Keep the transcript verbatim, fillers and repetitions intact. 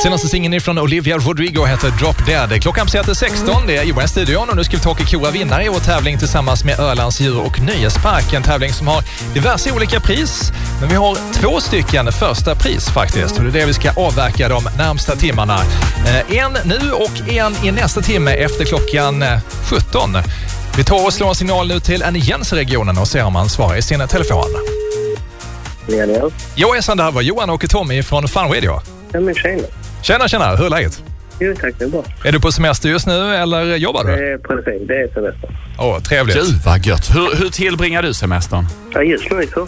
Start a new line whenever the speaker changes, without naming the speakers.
Senaste singeln från Olivia Rodrigo heter Drop Dead. Klockan passerar sexton, det är Johan i studion och nu ska vi ta och kora vinnare i vår tävling tillsammans med Ölands djur- och nöjespark. En tävling som har diverse olika pris, men vi har två stycken första pris faktiskt. Och det är det vi ska avverka de närmsta timmarna. En nu och en i nästa timme efter klockan sjutton. Vi tar och slår en signal nu till en Jens-regionen och ser om man svarar i sin telefon.
Ja,
Jag är Sandra, var Johan och Tommy från Fun Radio.
ja men tjena.
Tjena, tjena. Hur är läget?
Jo, tack, det är bra.
Är du på semester just nu eller jobbar du?
Eh, precis, det är semester.
Åh, trevligt.
Gud vad gött. Hur, hur tillbringar du semestern?
Ja, just nu i första